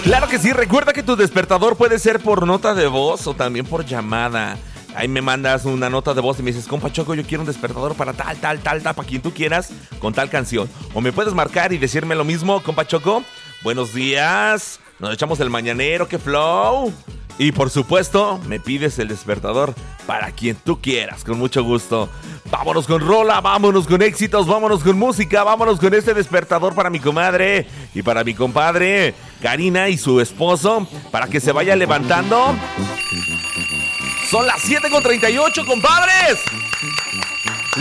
Claro que sí, recuerda que tu despertador puede ser por nota de voz o también por llamada. Ahí me mandas una nota de voz y me dices, compa Choco, yo quiero un despertador para tal, para quien tú quieras, con tal canción. O me puedes marcar y decirme lo mismo, compa Choco. Buenos días, nos echamos el mañanero, qué flow. Y por supuesto, me pides el despertador para quien tú quieras, con mucho gusto. Vámonos con rola, vámonos con éxitos, vámonos con música, vámonos con este despertador para mi comadre y para mi compadre, Karina y su esposo, para que se vaya levantando. Son las 7:38, compadres.